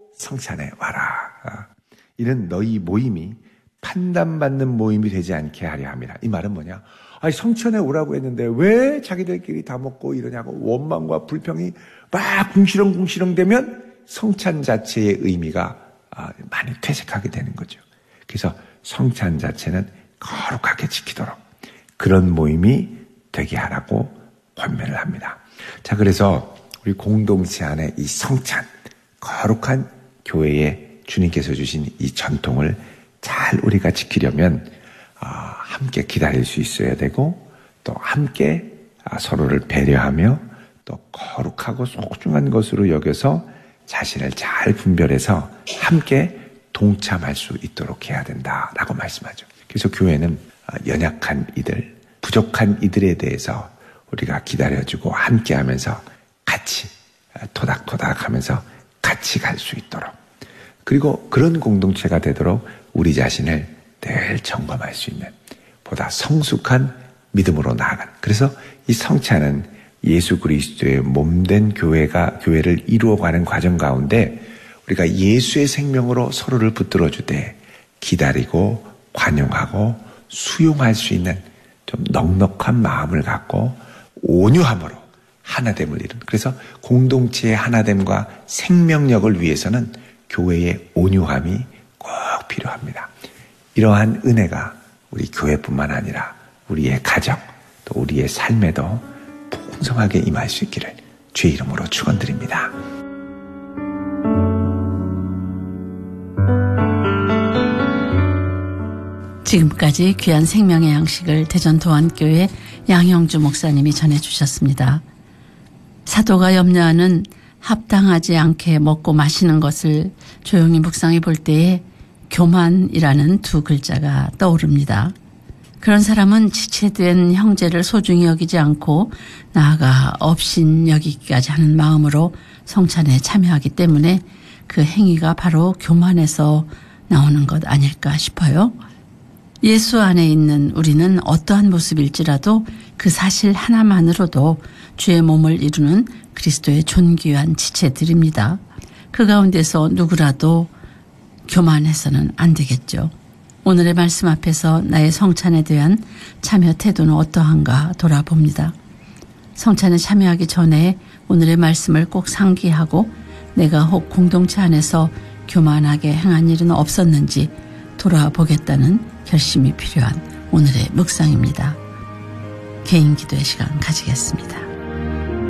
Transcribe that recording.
성찬에 와라. 이는 너희 모임이 판단받는 모임이 되지 않게 하려 함이라. 이 말은 뭐냐? 아니, 성찬에 오라고 했는데 왜 자기들끼리 다 먹고 이러냐고 원망과 불평이 막 궁시렁궁시렁 되면 성찬 자체의 의미가 많이 퇴색하게 되는 거죠. 그래서 성찬 자체는 거룩하게 지키도록 그런 모임이 되게 하라고 권면을 합니다. 자, 그래서 우리 공동체 안에 이 성찬, 거룩한 교회에 주님께서 주신 이 전통을 잘 우리가 지키려면 함께 기다릴 수 있어야 되고 또 함께 서로를 배려하며 또 거룩하고 소중한 것으로 여겨서 자신을 잘 분별해서 함께 동참할 수 있도록 해야 된다라고 말씀하죠. 그래서 교회는 연약한 이들, 부족한 이들에 대해서 우리가 기다려주고 함께하면서 같이 토닥토닥 하면서 같이 갈 수 있도록, 그리고 그런 공동체가 되도록 우리 자신을 늘 점검할 수 있는 보다 성숙한 믿음으로 나아가는, 그래서 이 성찬은 예수 그리스도의 몸된 교회를 이루어가는 과정 가운데 우리가 예수의 생명으로 서로를 붙들어주되 기다리고 관용하고 수용할 수 있는 좀 넉넉한 마음을 갖고 온유함으로 하나됨을 이루는, 그래서 공동체의 하나됨과 생명력을 위해서는 교회의 온유함이 꼭 필요합니다. 이러한 은혜가 우리 교회뿐만 아니라 우리의 가정 또 우리의 삶에도 풍성하게 임할 수 있기를 주의 이름으로 축원드립니다. 지금까지 귀한 생명의 양식을 대전도안교회 양형주 목사님이 전해주셨습니다. 사도가 염려하는 합당하지 않게 먹고 마시는 것을 조용히 묵상해 볼 때에 교만이라는 두 글자가 떠오릅니다. 그런 사람은 지체된 형제를 소중히 여기지 않고 나아가 업신여기기까지 하는 마음으로 성찬에 참여하기 때문에 그 행위가 바로 교만에서 나오는 것 아닐까 싶어요. 예수 안에 있는 우리는 어떠한 모습일지라도 그 사실 하나만으로도 주의 몸을 이루는 그리스도의 존귀한 지체들입니다. 그 가운데서 누구라도 교만해서는 안 되겠죠. 오늘의 말씀 앞에서 나의 성찬에 대한 참여 태도는 어떠한가 돌아봅니다. 성찬에 참여하기 전에 오늘의 말씀을 꼭 상기하고 내가 혹 공동체 안에서 교만하게 행한 일은 없었는지 돌아보겠다는 결심이 필요한 오늘의 묵상입니다. 개인 기도의 시간 가지겠습니다.